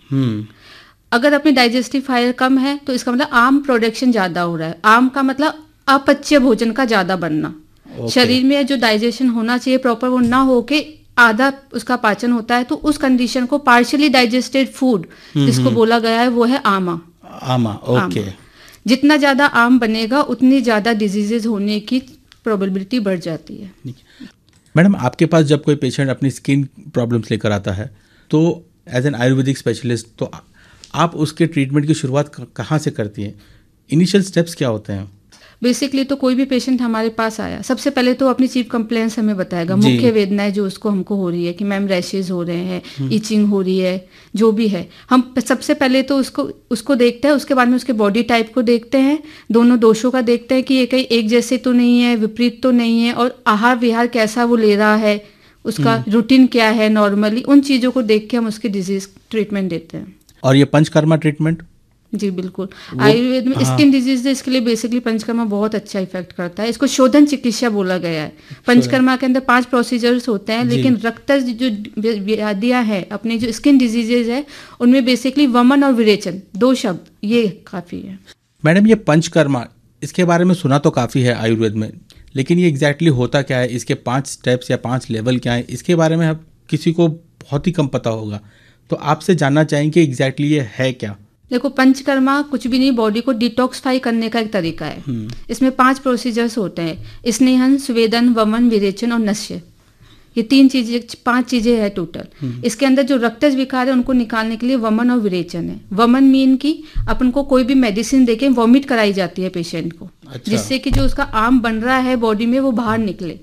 अगर अपनी digestive fibre कम है तो इसका मतलब आम प्रोडक्शन ज़्यादा हो रहा है। आम का मतलब अपच्य भोजन का ज़्यादा बनना। शरीर में जो डाइजेशन होना चाहिए प्रॉपर वो ना होके आधा उसका पाचन होता है, तो उस कंडीशन को पार्शियली डाइजेस्टेड फूड जिसको बोला गया है वो है आमा। ओके। जितना ज़्यादा आम बनेगा उतनी ज़्यादा डिजीजेज होने की प्रोबेबिलिटी बढ़ जाती है। मैडम, आपके पास जब कोई पेशेंट अपनी स्किन प्रॉब्लम्स लेकर आता है तो एज एन आयुर्वेदिक स्पेशलिस्ट तो आप उसके ट्रीटमेंट की शुरुआत कहाँ से करती हैं? इनिशियल स्टेप्स क्या होते हैं? बेसिकली तो कोई भी पेशेंट हमारे पास आया सबसे पहले तो अपनी चीफ कंप्लेंट्स हमें बताएगा, मुख्य वेदनाएं जो उसको हमको हो रही है कि मैम रैशेज हो रहे हैं, इचिंग हो रही है, जो भी है। हम सबसे पहले तो उसको देखते हैं, उसके बाद में उसके बॉडी टाइप को देखते हैं, दोनों दोषों का देखते हैं कि ये कहीं एक जैसे तो नहीं है, विपरीत तो नहीं है, और आहार विहार कैसा वो ले रहा है, उसका रूटीन क्या है नॉर्मली, उन चीज़ों को देख के हम उसकी डिजीज ट्रीटमेंट देते हैं। और ये पंचकर्मा ट्रीटमेंट? जी बिल्कुल। आयुर्वेद में स्किन डिजीज है, इसके लिए बेसिकली पंचकर्मा बहुत अच्छा इफेक्ट करता है। इसको शोधन चिकित्सा बोला गया है। पंचकर्मा के अंदर 5 प्रोसीजर्स होते हैं, लेकिन रक्तज जो व्याधियां है, अपने जो स्किन डिजीजेज है, उनमें बेसिकली वमन और विरेचन 2 शब्द ये काफ़ी है। मैडम, ये पंचकर्मा, इसके बारे में सुना तो काफ़ी है आयुर्वेद में, लेकिन ये एग्जैक्टली होता क्या है? इसके 5 स्टेप्स या 5 लेवल क्या है? इसके बारे में अब किसी को बहुत ही कम पता होगा, तो आपसे जानना चाहेंगे एग्जैक्टली ये है क्या? देखो, पंचकर्मा कुछ भी नहीं, बॉडी को डिटॉक्सिफाई करने का एक तरीका है। इसमें 5 प्रोसीजर्स होते हैं, स्नेहन, स्वेदन, वमन, विरेचन और नस्य। ये 5 चीजें है टोटल। इसके अंदर जो रक्तज विकार है उनको निकालने के लिए वमन और विरेचन है। वमन मीन की अपन को कोई भी मेडिसिन देके वॉमिट कराई जाती है पेशेंट को, जिससे कि जो उसका आम बन रहा है बॉडी में वो बाहर निकले,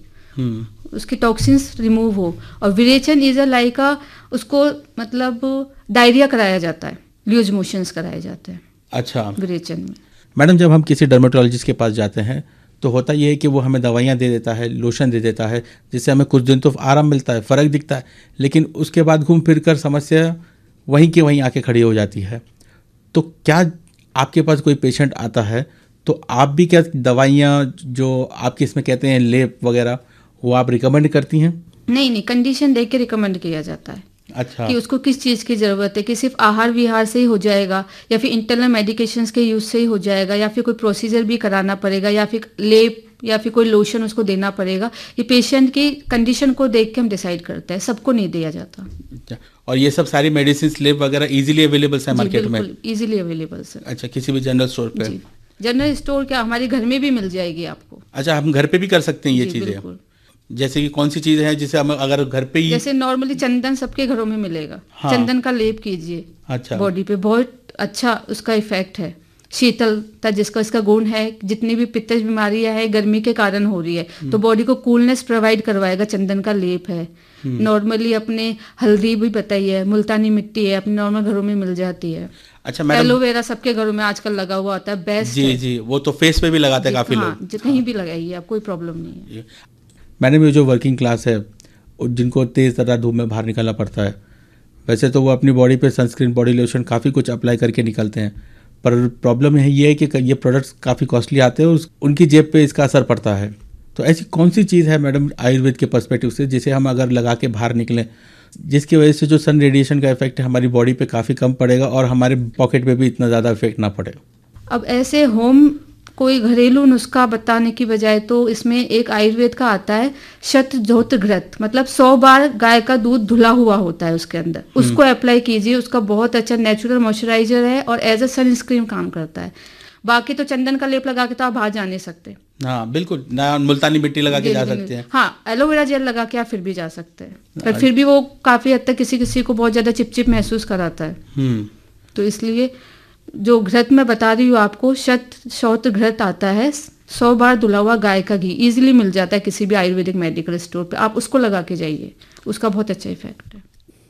उसकी टॉक्सिन्स रिमूव हो। और विरेचन इज लाइक उसको मतलब डायरिया कराया जाता है, लूज मोशंस कराए जाते हैं। अच्छा। विरेचन में मैडम, जब हम किसी डर्मेटोलॉजिस्ट के पास जाते हैं तो होता ये है कि वो हमें दवाइयाँ दे देता है, लोशन दे देता है, जिससे हमें कुछ दिन तो आराम मिलता है, फ़र्क दिखता है, लेकिन उसके बाद घूम फिर कर समस्या वहीं की वहीं आके खड़ी हो जाती है। तो क्या आपके पास कोई पेशेंट आता है तो आप भी क्या दवाइयाँ जो आपके इसमें कहते हैं लेप वगैरह, वो आप रिकमेंड करती हैं? नहीं, कंडीशन देख के रिकमेंड किया जाता है। अच्छा। कि उसको किस चीज़ की ज़रूरत है, कि सिर्फ आहार विहार से ही हो जाएगा, या फिर इंटरनल मेडिकेशंस के यूज़ से ही हो जाएगा, या फिर कोई प्रोसीजर भी कराना पड़ेगा, या फिर लेप या फिर कोई लोशन उसको देना पड़ेगा। ये पेशेंट की कंडीशन को देख के हम डिसाइड करते हैं, सबको नहीं दिया जाता। और ये सब सारी मेडिसिन लेप वगैरह इजीली अवेलेबल है मार्केट में? Easily available sir. अच्छा, किसी भी जनरल स्टोर पे? जनरल स्टोर क्या, हमारे घर में भी मिल जाएगी आपको। अच्छा, हम घर पे भी कर सकते हैं ये चीज़ें? जैसे कि कौन सी चीज़ है जिसे हम अगर घर पे ही? जैसे नॉर्मली चंदन सबके घरों में मिलेगा। हाँ। चंदन का लेप कीजिए। अच्छा। बॉडी पे बहुत अच्छा उसका इफेक्ट है, शीतलता जिसका इसका गुण है। जितनी भी पित्तज बीमारियां है गर्मी के कारण हो रही है, तो बॉडी को कूलनेस प्रोवाइड करवाएगा, चंदन का लेप है। नॉर्मली अपने हल्दी भी बताइए, मुल्तानी मिट्टी है, अपने नॉर्मल घरों में मिल जाती है। अच्छा मैडम, एलोवेरा सबके घरों में आजकल लगा हुआ होता है, बेस्ट जी है। जी, वो तो फेस पे भी लगाते हैं काफी लोग। कहीं भी लगाइए आप, कोई प्रॉब्लम नहीं है। मैडम, ये जो वर्किंग क्लास है जिनको तेज़ तरह धूप में बाहर निकलना पड़ता है, वैसे तो वो अपनी बॉडी पे सनस्क्रीन, बॉडी लोशन काफ़ी कुछ अप्लाई करके निकलते हैं, पर प्रॉब्लम ये है कि ये प्रोडक्ट्स काफ़ी कॉस्टली आते हैं और उनकी जेब पे इसका असर पड़ता है। तो ऐसी कौन सी चीज़ है मैडम आयुर्वेद के पर्सपेक्टिव से जिसे हम अगर लगा के बाहर निकलें, जिसकी वजह से जो सन रेडिएशन का इफेक्ट है हमारी बॉडी पे काफ़ी कम पड़ेगा और हमारे पॉकेट पे भी इतना ज़्यादा इफेक्ट ना पड़े? अब ऐसे होम कोई घरेलू नुस्खा बताने की बजाय तो इसमें एक आयुर्वेद का आता है शतधोत घृत, मतलब 100 बार गाय का दूध धुला हुआ होता है उसके अंदर, उसको अप्लाई कीजिए। उसका बहुत अच्छा नेचुरल मॉइस्चराइजर है और एज अ सनस्क्रीन काम करता है। बाकी तो चंदन का लेप लगा के तो आप बाहर जा नहीं सकते। हाँ बिल्कुल, ना मुल्तानी मिट्टी लगा के जा सकते हैं। हाँ, एलोवेरा जेल लगा के आप फिर भी जा सकते हैं, पर फिर भी वो काफी हद तक किसी किसी को बहुत ज्यादा चिपचिप महसूस कराता है। तो इसलिए जो घृत मैं बता रही हूँ आपको, शतधोत घृत आता है, 100 बार धुला हुआ गाय का घी, इजीली मिल जाता है किसी भी आयुर्वेदिक मेडिकल स्टोर पे, आप उसको लगा के जाइए, उसका बहुत अच्छा इफेक्ट है।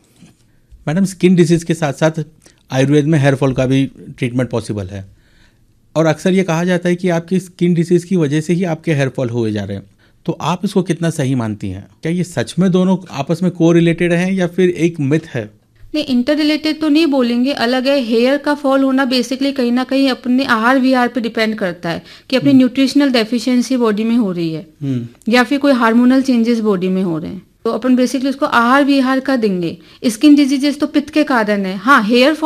मैडम, स्किन डिजीज के साथ साथ आयुर्वेद में हेयर फॉल का भी ट्रीटमेंट पॉसिबल है, और अक्सर ये कहा जाता है कि आपकी स्किन डिजीज की वजह से ही आपके हेयर फॉल हुए जा रहे हैं, तो आप इसको कितना सही मानती हैं? क्या ये सच में दोनों आपस में को रिलेटेड हैं या फिर एक मिथ है? नहीं, इंटर रिलेटेड तो नहीं बोलेंगे, अलग है। हेयर का फॉल होना बेसिकली कहीं ना कहीं अपने आहार विहार पे डिपेंड करता है कि अपनी न्यूट्रिशनल डेफिशिएंसी बॉडी में हो रही है या फिर कोई हार्मोनल चेंजेस बॉडी में हो रहे हैं, तो अपन बेसिकली उसको आहार विहार का देंगे। स्किन डिजीजेस तो पित्त के कारण है। हाँ, हेयर